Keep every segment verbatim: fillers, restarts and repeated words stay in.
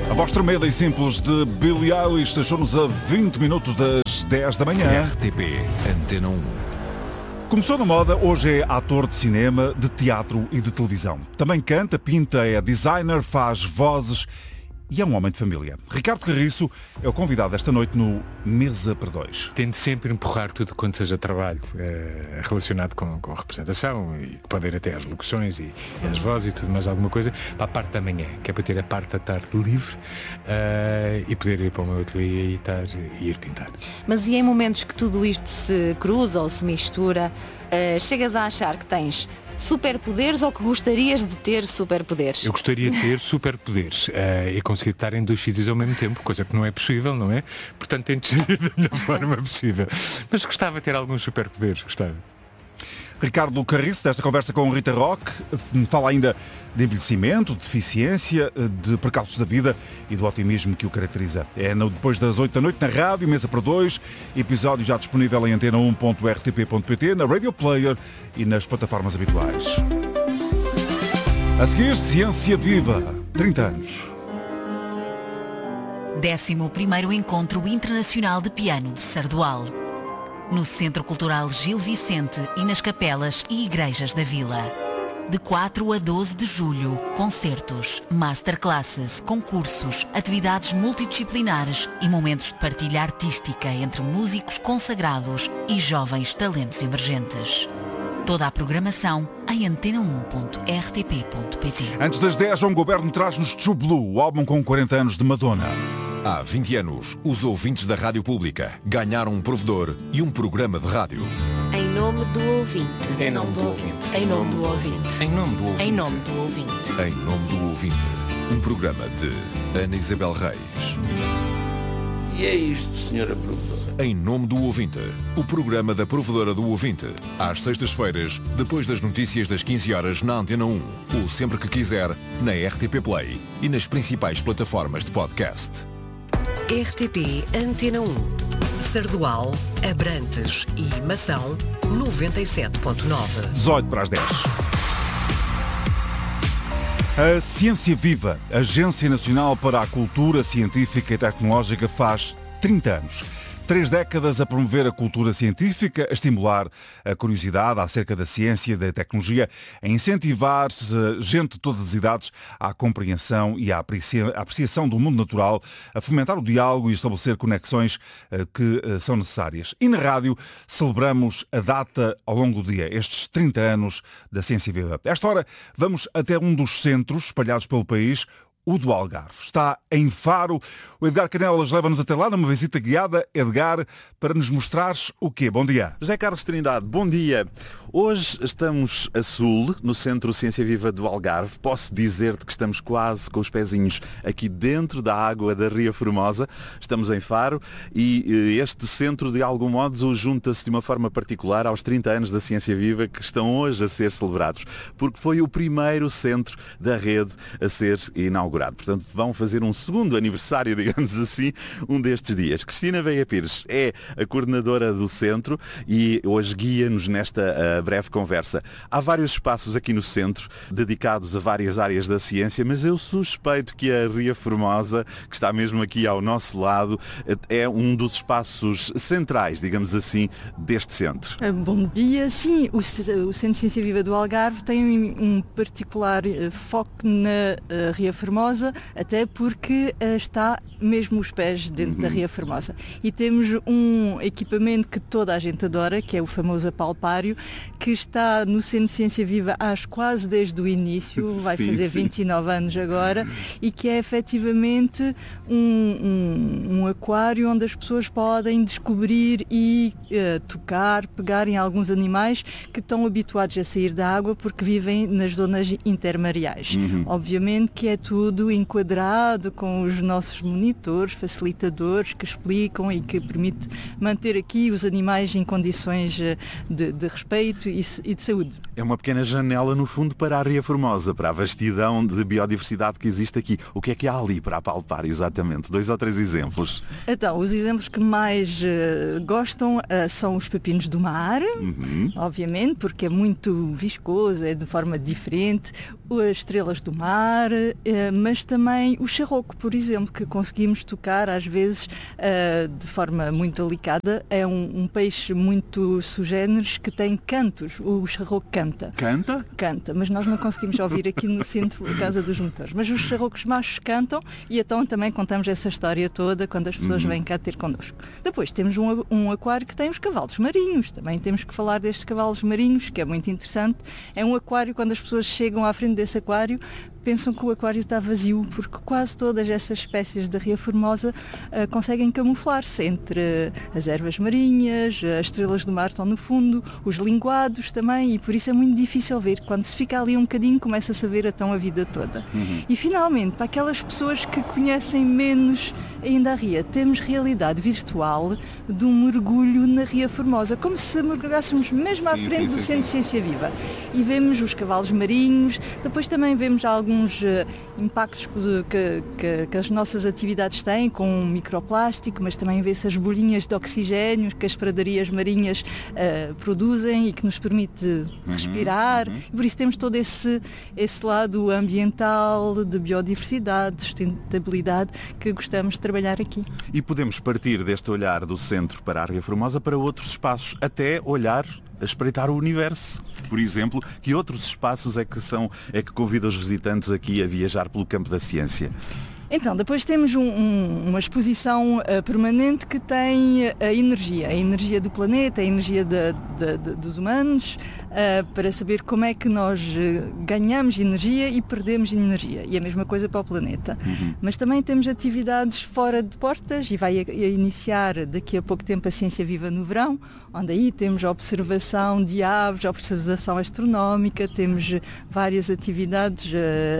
A voz tremenda e simples de Billie Eilish deixou-nos a vinte minutos das dez da manhã. R T P Antena um. Começou na moda, hoje é ator de cinema, de teatro e de televisão. Também canta, pinta, é designer, faz vozes e é um homem de família. Ricardo Carriço é o convidado esta noite no Mesa para Dois. Tento sempre empurrar tudo quanto seja trabalho eh, relacionado com, com a representação e que pode ir até às locuções e, e às vozes e tudo mais alguma coisa para a parte da manhã, que é para ter a parte da tarde livre eh, e poder ir para o meu ateliê e, estar, e ir pintar. Mas e em momentos que tudo isto se cruza ou se mistura, uh, chegas a achar que tens superpoderes ou que gostarias de ter superpoderes? Eu gostaria de ter superpoderes uh, e conseguir estar em dois sítios ao mesmo tempo, coisa que não é possível, não é? Portanto, tento gerir da melhor forma possível. Mas gostava de ter alguns superpoderes, gostava. Ricardo Carriço, desta conversa com Rita Roque, fala ainda de envelhecimento, de deficiência, de percalços da vida e do otimismo que o caracteriza. É no, depois das oito da noite na rádio, Mesa para Dois, episódio já disponível em antena um ponto r t p ponto p t, na Radio Player e nas plataformas habituais. A seguir, Ciência Viva, trinta anos. décimo primeiro Encontro Internacional de Piano de Sardual. No Centro Cultural Gil Vicente e nas capelas e igrejas da vila. De quatro a doze de julho, concertos, masterclasses, concursos, atividades multidisciplinares e momentos de partilha artística entre músicos consagrados e jovens talentos emergentes. Toda a programação em antena um ponto r t p ponto p t. Antes das dez, João Goberno traz-nos True Blue, o álbum com quarenta anos de Madonna. Há vinte anos, os ouvintes da Rádio Pública ganharam um provedor e um programa de rádio. Em nome do ouvinte. Em nome do ouvinte. Em nome do ouvinte. Em nome do ouvinte. Em nome do ouvinte. Em nome do ouvinte. Um programa de Ana Isabel Reis. E é isto, senhora provedora. Em nome do ouvinte. O programa da provedora do ouvinte. Às sextas-feiras, depois das notícias das quinze horas na Antena um. Ou sempre que quiser, na R T P Play e nas principais plataformas de podcast. R T P Antena um. Sardual, Abrantes e Mação, noventa e sete ponto nove. dezoito para as dez. A Ciência Viva, Agência Nacional para a Cultura Científica e Tecnológica, faz trinta anos. Três décadas a promover a cultura científica, a estimular a curiosidade acerca da ciência e da tecnologia, a incentivar gente de todas as idades à compreensão e à apreciação do mundo natural, a fomentar o diálogo e estabelecer conexões que são necessárias. E na rádio celebramos a data ao longo do dia, estes trinta anos da Ciência Viva. Esta hora vamos até um dos centros espalhados pelo país, o do Algarve. Está em Faro. O Edgar Canelas leva-nos até lá numa visita guiada. Edgar, para nos mostrares o quê? Bom dia. José Carlos Trindade, bom dia. Hoje estamos a sul, no Centro Ciência Viva do Algarve. Posso dizer-te que estamos quase com os pezinhos aqui dentro da água da Ria Formosa. Estamos em Faro e este centro, de algum modo, junta-se de uma forma particular aos trinta anos da Ciência Viva que estão hoje a ser celebrados, porque foi o primeiro centro da rede a ser inaugurado. Portanto, vão fazer um segundo aniversário, digamos assim, um destes dias. Cristina Veia Pires é a coordenadora do centro e hoje guia-nos nesta uh, breve conversa. Há vários espaços aqui no centro dedicados a várias áreas da ciência, mas eu suspeito que a Ria Formosa, que está mesmo aqui ao nosso lado, é um dos espaços centrais, digamos assim, deste centro. Bom dia. Sim, o, o Centro de Ciência Viva do Algarve tem um particular uh, foco na uh, Ria Formosa, até porque uh, está mesmo os pés dentro uhum. da Ria Formosa. E temos um equipamento que toda a gente adora, que é o famoso apalpário, que está no Centro de Ciência Viva há quase desde o início, vai sim, fazer sim. vinte e nove anos agora, e que é efetivamente um, um, um aquário onde as pessoas podem descobrir e uh, tocar, pegar em alguns animais que estão habituados a sair da água porque vivem nas zonas intermareais. Uhum. Obviamente que é tudo enquadrado com os nossos monitores, facilitadores que explicam e que permite manter aqui os animais em condições de, de respeito e, e de saúde. É uma pequena janela, no fundo, para a Ria Formosa, para a vastidão de biodiversidade que existe aqui. O que é que há ali para apalpar, exatamente? Dois ou três exemplos. Então, os exemplos que mais uh, gostam uh, são os pepinos do mar, uhum. obviamente, porque é muito viscoso, é de forma diferente, as estrelas do mar, uh, mas também o charroco, por exemplo, que conseguimos tocar às vezes uh, de forma muito delicada. É um, um peixe muito sugéneres que tem cantos. O charroco canta. Canta? Canta, mas nós não conseguimos ouvir aqui no centro por causa dos motores. Mas os charrocos machos cantam e então também contamos essa história toda quando as pessoas uhum. vêm cá ter connosco. Depois temos um, um aquário que tem os cavalos marinhos. Também temos que falar destes cavalos marinhos, que é muito interessante. É um aquário, quando as pessoas chegam à frente desse aquário, pensam que o aquário está vazio, porque quase todas essas espécies da Ria Formosa uh, conseguem camuflar-se entre as ervas marinhas, as estrelas do mar estão no fundo, os linguados também, e por isso é muito difícil ver. Quando se fica ali um bocadinho, começa-se a ver então a vida toda. Uhum. E finalmente, para aquelas pessoas que conhecem menos ainda a Ria, temos realidade virtual de um mergulho na Ria Formosa, como se mergulhássemos mesmo sim, à frente sim, do sim, Centro de Ciência Viva. E vemos os cavalos marinhos, depois também vemos algo alguns uh, impactos que, que, que as nossas atividades têm com microplástico, mas também vê-se as bolinhas de oxigênio que as pradarias marinhas uh, produzem e que nos permite uhum, respirar. Uhum. E por isso temos todo esse, esse lado ambiental, de biodiversidade, de sustentabilidade que gostamos de trabalhar aqui. E podemos partir deste olhar do centro para a Ria Formosa para outros espaços, até olhar a espreitar o universo. Por exemplo, que outros espaços é que são, é que convidam os visitantes aqui a viajar pelo campo da ciência? Então, depois temos um, um, uma exposição uh, permanente que tem a energia, a energia do planeta, a energia de, de, de, dos humanos, uh, para saber como é que nós ganhamos energia e perdemos energia. E a mesma coisa para o planeta. Uhum. Mas também temos atividades fora de portas e vai a, a iniciar daqui a pouco tempo a Ciência Viva no verão, onde aí temos a observação de aves, a observação astronómica, temos várias atividades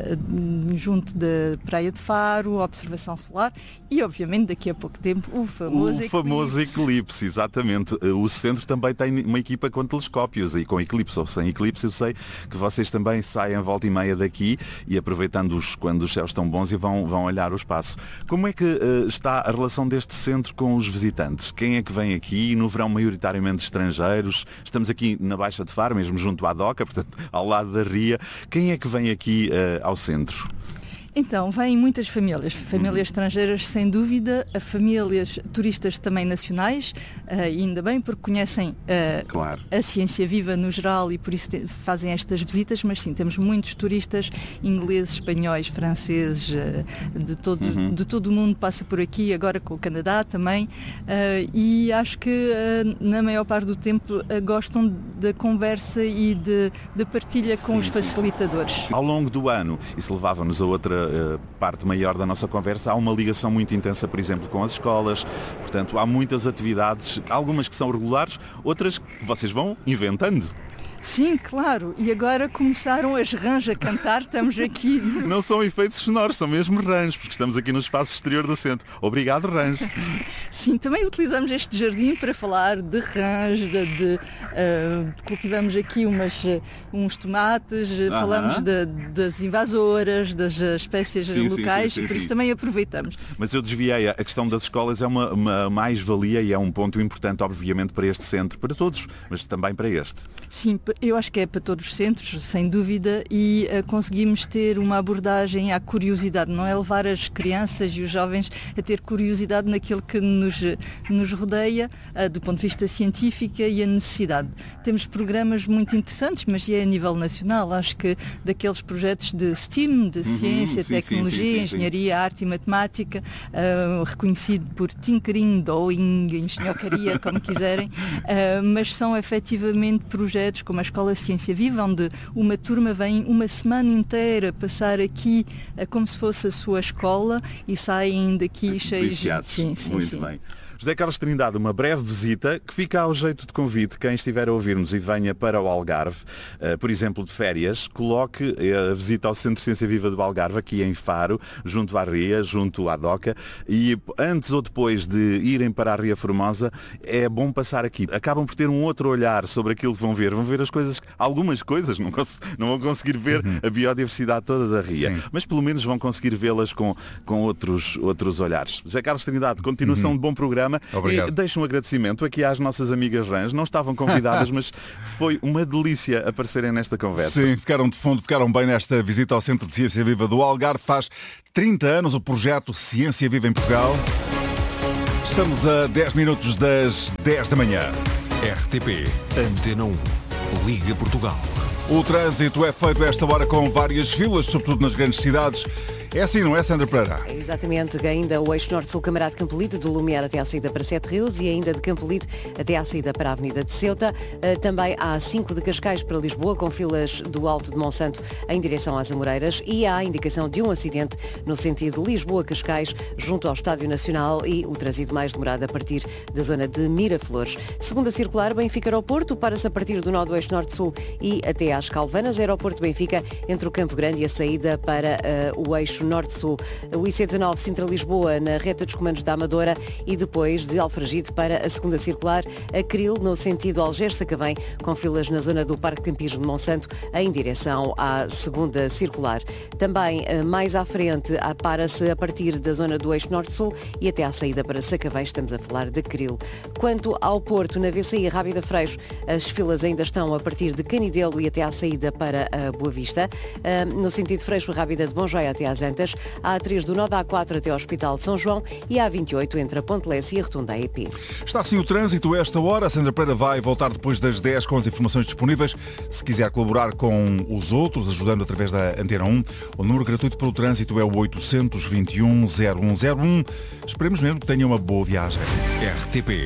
uh, junto da Praia de Faro, a observação solar e, obviamente, daqui a pouco tempo, o famoso o eclipse. famoso eclipse, exatamente. O centro também tem uma equipa com telescópios e com eclipse ou sem eclipse. Eu sei que vocês também saem a volta e meia daqui e aproveitando-os quando os céus estão bons e vão, vão olhar o espaço. Como é que uh, está a relação deste centro com os visitantes? Quem é que vem aqui? No verão, maioritariamente estrangeiros. Estamos aqui na Baixa de Faro, mesmo junto à Doca, portanto, ao lado da Ria. Quem é que vem aqui uh, ao centro? Então, vêm muitas famílias, famílias estrangeiras sem dúvida, famílias turistas também nacionais, uh, ainda bem porque conhecem uh, claro. a ciência viva no geral e por isso te, fazem estas visitas, mas sim, temos muitos turistas ingleses, espanhóis, franceses, uh, de, todo, uhum. de todo o mundo passa por aqui, agora com o Canadá também, uh, e acho que uh, na maior parte do tempo uh, gostam da conversa e de, de partilha sim, com os facilitadores. Sim. Ao longo do ano, isso levava-nos a outra parte maior da nossa conversa, há uma ligação muito intensa, por exemplo, com as escolas, portanto há muitas atividades, algumas que são regulares, outras que vocês vão inventando. Sim, claro. E agora começaram as rãs a cantar, estamos aqui. Não são efeitos sonoros, são mesmo rãs, porque estamos aqui no espaço exterior do centro. Obrigado, rãs. Sim, também utilizamos este jardim para falar de rãs, de, de, uh, cultivamos aqui umas, uns tomates, uh-huh. falamos de, das invasoras, das espécies sim, locais, sim, sim, sim, por isso sim. também aproveitamos. Mas eu desviei, a questão das escolas é uma, uma mais-valia e é um ponto importante, obviamente, para este centro, para todos, mas também para este. Sim, eu acho que é para todos os centros, sem dúvida, e uh, conseguimos ter uma abordagem à curiosidade, não é levar as crianças e os jovens a ter curiosidade naquilo que nos, nos rodeia, uh, do ponto de vista científico e a necessidade. Temos programas muito interessantes, mas é a nível nacional, acho que daqueles projetos de STEAM, de uhum, ciência, sim, tecnologia, sim, sim, sim, engenharia, sim. arte e matemática, uh, reconhecido por tinkering, doing, engenhocaria, como quiserem, uh, mas são efetivamente projetos como a Escola Ciência Viva, onde uma turma vem uma semana inteira passar aqui como se fosse a sua escola e saem daqui cheios de... Sim, sim, muito sim. bem. José Carlos Trindade, uma breve visita que fica ao jeito de convite. Quem estiver a ouvir-nos e venha para o Algarve, uh, por exemplo, de férias, coloque a visita ao Centro de Ciência Viva do Algarve, aqui em Faro, junto à Ria, junto à Doca, e antes ou depois de irem para a Ria Formosa, é bom passar aqui. Acabam por ter um outro olhar sobre aquilo que vão ver. Vão ver as algumas coisas, algumas coisas não, cons- não vão conseguir ver uhum. a biodiversidade toda da ria, Sim. mas pelo menos vão conseguir vê-las com, com outros, outros olhares. José Carlos Trindade, continuação uhum. de bom programa. Obrigado. E deixo um agradecimento aqui às nossas amigas rãs. Não estavam convidadas, mas foi uma delícia aparecerem nesta conversa. Sim, ficaram de fundo, ficaram bem nesta visita ao Centro de Ciência Viva do Algarve. Faz trinta anos o projeto Ciência Viva em Portugal. Estamos a dez minutos das dez da manhã. R T P Antena um. Liga Portugal. O trânsito é feito a esta hora com várias filas, sobretudo nas grandes cidades. É assim, não é, Sandra Pereira? É exatamente, ainda o eixo norte-sul Camará de Campolide, do Lumiar até à saída para Sete Rios e ainda de Campolide até à saída para a Avenida de Ceuta. Também há a cinco de Cascais para Lisboa, com filas do Alto de Monsanto em direção às Amoreiras, e há a indicação de um acidente no sentido Lisboa-Cascais, junto ao Estádio Nacional, e o trânsito mais demorado a partir da zona de Miraflores. Segunda circular, Benfica Aeroporto, para-se a partir do nó do eixo norte-sul e até às Calvanas. Aeroporto Benfica, entre o Campo Grande e a saída para uh, o eixo norte-sul. O I C dezanove Sintra-Lisboa na reta dos comandos da Amadora e depois de Alfragide para a segunda circular, a Cril no sentido Algés-Sacavém, com filas na zona do Parque Campismo de Monsanto em direção à segunda circular. Também mais à frente, para-se a partir da zona do eixo norte-sul e até à saída para Sacavém, estamos a falar de Cril. Quanto ao Porto, na V C I Rábida Freixo, as filas ainda estão a partir de Canidelo e até à saída para a Boa Vista. No sentido Freixo Rábida de Bonjoia até às Antas, a A três do nó da A quatro até ao Hospital de São João e a A vinte e oito entre a Ponte Lesse e a Rotunda A E P. Está assim o trânsito a esta hora. A Sandra Pereira vai voltar depois das dez com as informações disponíveis. Se quiser colaborar com os outros, ajudando através da Antena um, o número gratuito para o trânsito é o oitocentos e vinte e um, zero um zero um. Esperemos mesmo que tenha uma boa viagem. R T P